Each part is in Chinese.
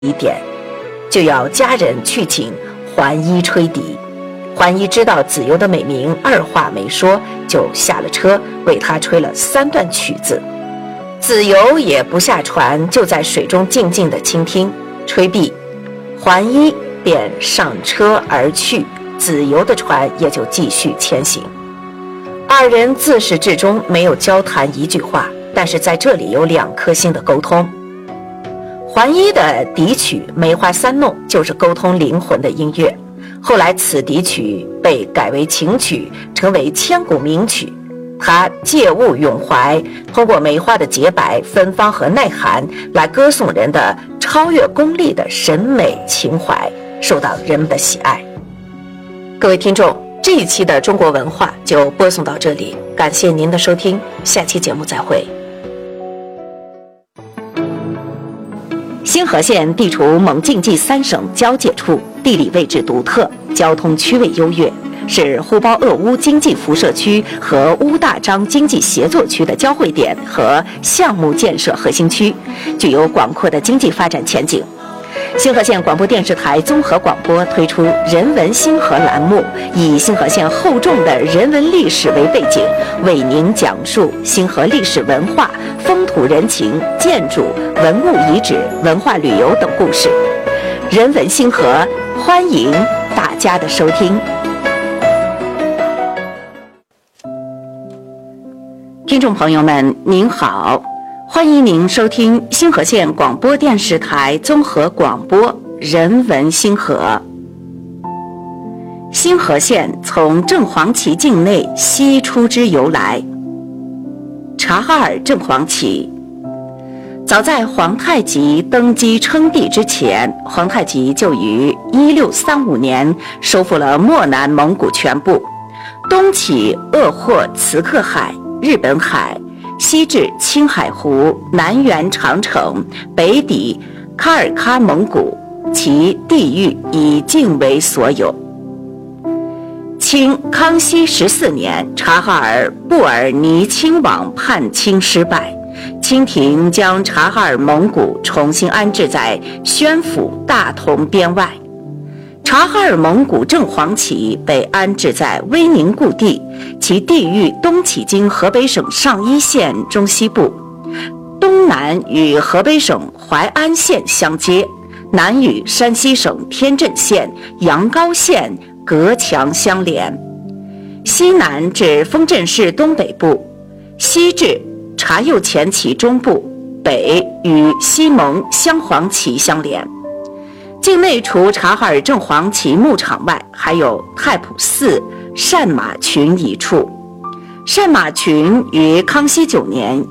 一点，就要家人去请桓伊吹笛。桓伊知道子由的美名，二话没说就下了车，为他吹了3段曲子。子由也不下船，就在水中静静地倾听。吹毕，桓伊便上车而去，子由的船也就继续前行。二人自始至终没有交谈一句话，但是在这里有2颗心的沟通。桓伊的笛曲《梅花三弄》就是沟通灵魂的音乐，后来此笛曲被改为情曲，成为千古名曲。他借物咏怀，通过梅花的洁白、芬芳和耐寒来歌颂人的超越功利的审美情怀，受到人们的喜爱。各位听众，这一期的中国文化就播送到这里，感谢您的收听，下期节目再会。兴和县地处蒙晋冀3省交界处，地理位置独特，交通区位优越，是呼包鄂乌经济辐射区和乌大章经济协作区的交汇点和项目建设核心区，具有广阔的经济发展前景。兴和县广播电视台综合广播推出人文兴和栏目，以兴和县厚重的人文历史为背景，为您讲述兴和历史文化、风土人情、建筑、文物遗址、文化旅游等故事。人文兴和，欢迎大家的收听。听众朋友们，您好，欢迎您收听兴和县广播电视台综合广播人文兴和。兴和县从正黄旗境内西出之由来。察哈尔正黄旗，早在皇太极登基称帝之前，皇太极就于1635年收复了漠南蒙古全部，东起鄂霍茨克海、日本海，西至青海湖，南缘长城，北抵喀尔喀蒙古，其地域以境为所有。清康熙14年，察哈尔布尔尼亲王叛清失败，清廷将察哈尔蒙古重新安置在宣府大同边外。察哈尔蒙古正黄旗被安置在威宁故地，其地域东起经河北省上邑县中西部，东南与河北省淮安县相接，南与山西省天镇县、阳高县隔墙相连，西南至丰镇市东北部，西至察右前旗中部，北与西蒙镶黄旗相连。境内除察哈尔正黄旗牧场外，还有太仆寺善马群一处。善马群于康熙9年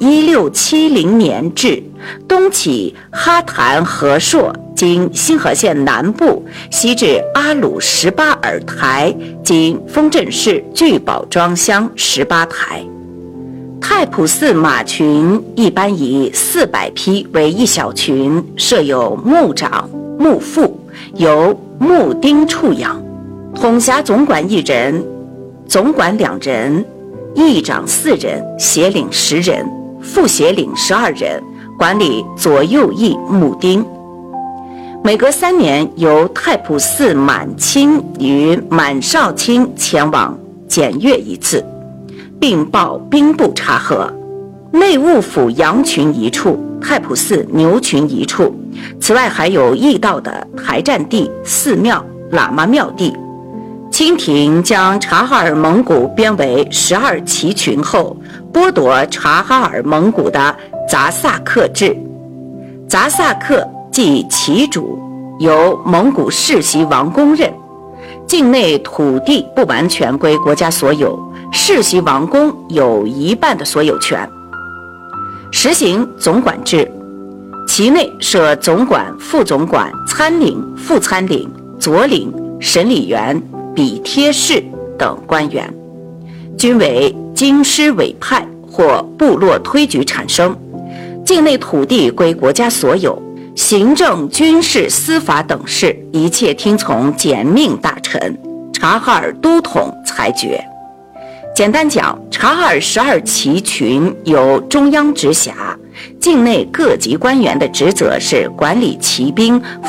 1670年至，东起哈坛和硕，经兴和县南部，西至阿鲁18尔台，经丰镇市聚宝庄乡18台。太仆寺马群一般以400匹为一小群，设有牧长、牧副，由牧丁处养，统辖总管1人，总管2人，议长4人，协领10人，副协领12人，管理左右翼牧丁。每隔3年，由太仆寺满卿与满少卿前往检阅一次，并报兵部察核。内务府羊群一处，太仆寺牛群一处，此外还有驿道的台占地、寺庙、喇嘛庙地。清廷将察哈尔蒙古编为12旗群后，剥夺察哈尔蒙古的杂萨克制。杂萨克即旗主，由蒙古世袭王公任。境内土地不完全归国家所有，世袭王公有1半的所有权。实行总管制，其内设总管、副总管、参领、副参领、佐领、审理员、笔贴士等官员，均为京师委派或部落推举产生。境内土地归国家所有，行政、军事、司法等事一切听从简命大臣、察哈尔都统裁决。简单讲，察哈尔12旗群由中央直辖， 境内各级官员的职责是管理骑兵、